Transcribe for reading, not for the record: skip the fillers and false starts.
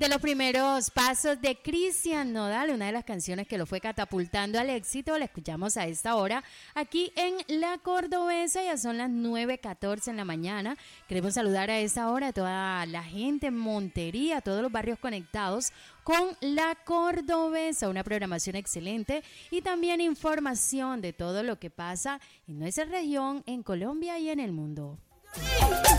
De los primeros pasos de Cristian Nodal, una de las canciones que lo fue catapultando al éxito, la escuchamos a esta hora aquí en La Cordobesa, ya son las 9:14 en la mañana. Queremos saludar a esta hora a toda la gente en Montería, a todos los barrios conectados con La Cordobesa, una programación excelente y también información de todo lo que pasa en nuestra región, en Colombia y en el mundo.